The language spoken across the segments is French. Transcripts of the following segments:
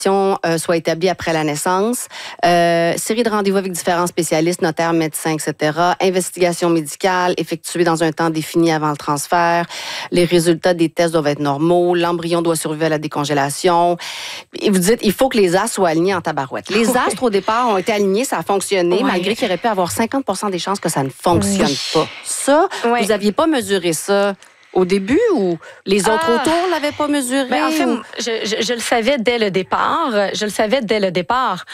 soit établie après la naissance, série de rendez-vous avec différents spécialistes, notaires, médecins, etc., investigation médicale effectuée dans un temps défini avant le transfert, les résultats des tests doivent être normaux, l'embryon doit survivre à la décongélation. Et vous dites, il faut que les astres soient alignés en tabarouette. Les astres, au départ, ont été alignés, ça a fonctionné, malgré qu'il aurait pu avoir 50% des chances que ça ne fonctionne pas. Ça, vous n'aviez pas mesuré ça au début ou les autres autour l'avaient pas mesuré? Ben, en fait, je le savais dès le départ.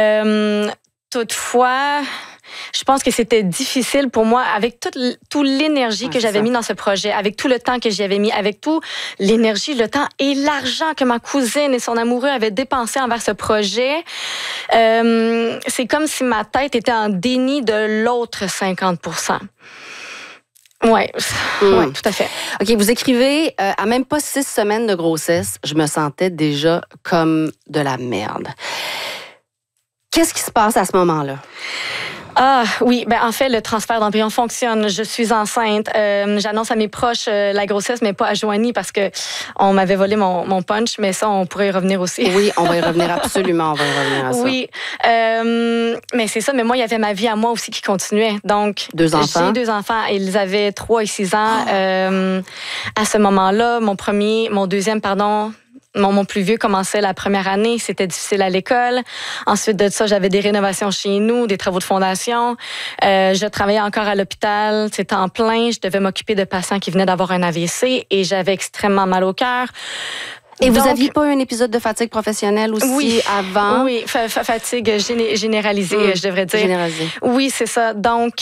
Toutefois, je pense que c'était difficile pour moi, avec toute l'énergie que j'avais mis dans ce projet, avec tout le temps que j'y avais mis, avec tout l'énergie, le temps et l'argent que ma cousine et son amoureux avaient dépensé envers ce projet. C'est comme si ma tête était en déni de l'autre 50%. Oui, tout à fait. OK, vous écrivez, à même pas 6 semaines de grossesse, je me sentais déjà comme de la merde. Qu'est-ce qui se passe à ce moment-là? Ah oui, ben en fait, le transfert d'embryon fonctionne. Je suis enceinte. J'annonce à mes proches la grossesse, mais pas à Joanie parce que on m'avait volé mon punch, mais ça, on pourrait y revenir aussi. Oui, on va y revenir absolument, on va y revenir à ça. Oui, mais c'est ça, mais moi, il y avait ma vie à moi aussi qui continuait. Donc, 2 enfants. J'ai 2 enfants, ils avaient 3 et 6 ans. À ce moment-là, mon deuxième, mon plus vieux commençait la première année, c'était difficile à l'école. Ensuite de ça, j'avais des rénovations chez nous, des travaux de fondation. Je travaillais encore à l'hôpital, c'était en plein. Je devais m'occuper de patients qui venaient d'avoir un AVC et j'avais extrêmement mal au cœur. Et vous n'aviez pas un épisode de fatigue professionnelle aussi avant? Oui, fatigue généralisée, je devrais dire. Généralisée. Oui, c'est ça. Donc...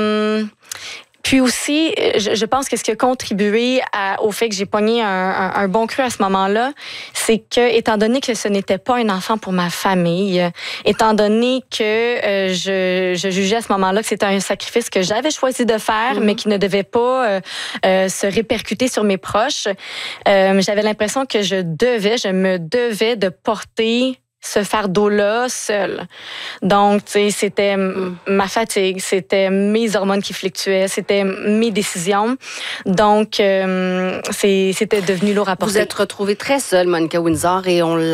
Puis aussi, je pense que ce qui a contribué au fait que j'ai pogné un bon cru à ce moment-là, c'est que, étant donné que ce n'était pas un enfant pour ma famille, étant donné que je jugeais à ce moment-là que c'était un sacrifice que j'avais choisi de faire, mais qui ne devait pas se répercuter sur mes proches, j'avais l'impression que je me devais de porter ce fardeau-là seul. Donc, tu sais, c'était ma fatigue, c'était mes hormones qui fluctuaient, c'était mes décisions. Donc, c'était devenu lourd à porter. Vous êtes retrouvée très seule, Monica Windsor, et on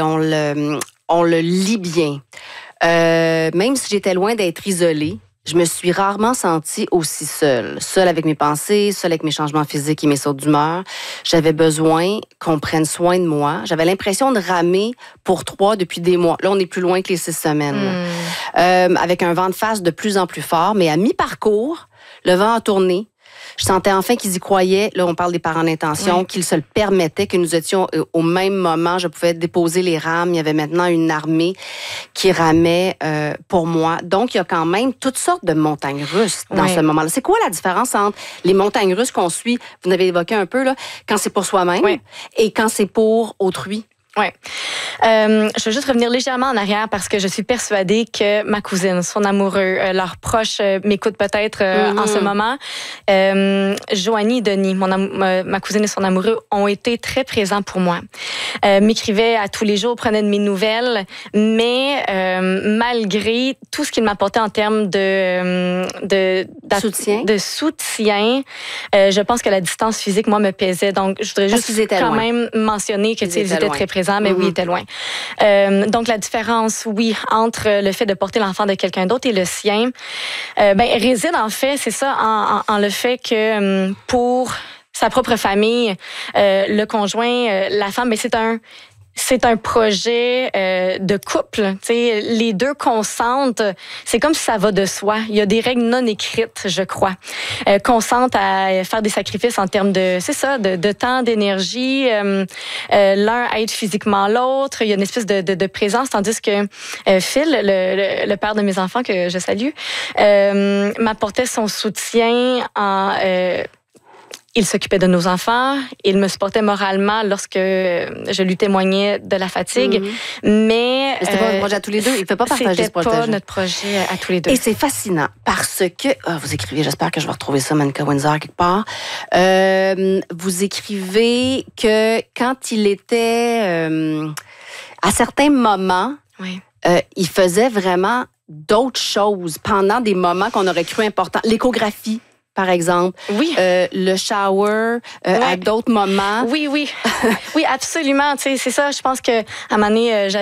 le lit bien. Même si j'étais loin d'être isolée, je me suis rarement sentie aussi seule. Seule avec mes pensées, seule avec mes changements physiques et mes sautes d'humeur. J'avais besoin qu'on prenne soin de moi. J'avais l'impression de ramer pour 3 depuis des mois. Là, on est plus loin que les 6 semaines. Avec un vent de face de plus en plus fort. Mais à mi-parcours, le vent a tourné. Je sentais enfin qu'ils y croyaient. Là, on parle des parents d'intention, qu'ils se le permettaient, que nous étions au même moment. Je pouvais déposer les rames. Il y avait maintenant une armée qui ramait pour moi. Donc, il y a quand même toutes sortes de montagnes russes dans ce moment-là. C'est quoi la différence entre les montagnes russes qu'on suit, vous l'avez évoqué un peu, là, quand c'est pour soi-même et quand c'est pour autrui? Oui. Je veux juste revenir légèrement en arrière parce que je suis persuadée que ma cousine, son amoureux, leurs proches m'écoutent peut-être en ce moment. Joanie et Denis, ma cousine et son amoureux, ont été très présents pour moi. M'écrivaient à tous les jours, prenaient de mes nouvelles, mais malgré tout ce qu'ils m'apportaient en termes de soutien, je pense que la distance physique, moi, me pesait. Donc, je voudrais juste quand même mentionner que ils étaient très présents, mais oui, ils étaient loin. Donc, la différence, oui, entre le fait de porter l'enfant de quelqu'un d'autre et le sien, réside en fait, c'est ça, en le fait que pour sa propre famille, le conjoint, la femme, c'est un projet de couple. T'sais, les deux consentent. C'est comme si ça va de soi. Il y a des règles non écrites, je crois. Consentent à faire des sacrifices en termes de temps, d'énergie. L'un aide physiquement l'autre. Il y a une espèce de présence, tandis que Phil, le père de mes enfants, que je salue, m'apportait son soutien il s'occupait de nos enfants, il me supportait moralement lorsque je lui témoignais de la fatigue, mais c'était pas votre projet à tous les deux, il ne fait pas partager ce projet. C'était pas notre projet à tous les deux. Et c'est fascinant parce que vous écrivez, j'espère que je vais retrouver ça, Monica Windsor, quelque part. Vous écrivez que quand il était à certains moments, il faisait vraiment d'autres choses pendant des moments qu'on aurait cru importants. L'échographie, par exemple. Oui. Le shower, à d'autres moments. Oui. Oui, absolument. Tu sais, c'est ça. Je pense que à un moment donné, j'avais